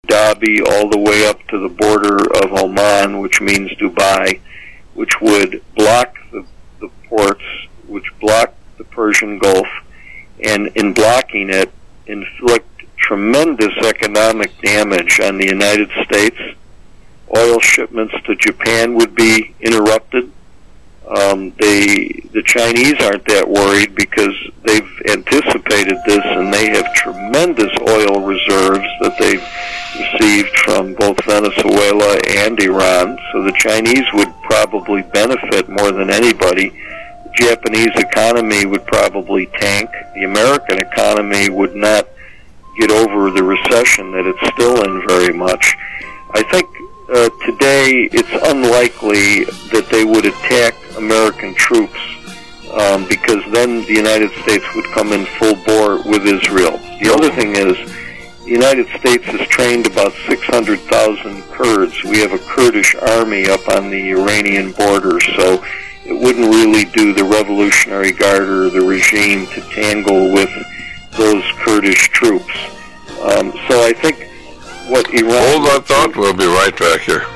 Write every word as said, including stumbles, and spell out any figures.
Dhabi all the way up to the border of Oman, which means Dubai, which would block the, the ports, which block the Persian Gulf, and in blocking it, inflict tremendous economic damage on the United States. Oil shipments to Japan would be interrupted. Um, they, the Chinese aren't that worried because they've anticipated this, and they have tremendous oil reserves that they've received from both Venezuela and Iran. So the Chinese would probably benefit more than anybody. The Japanese economy would probably tank. The American economy would not get over the recession that it's still in very much. I think uh, today it's unlikely that they would attack American troops um, because then the United States would come in full bore with Israel. The other thing is the United States has trained about six hundred thousand Kurds. We have a Kurdish army up on the Iranian border, so it wouldn't really do the Revolutionary Guard or the regime to tangle with those Kurdish troops. Um, so I think what Iran... Hold that thought, we'll be right back here.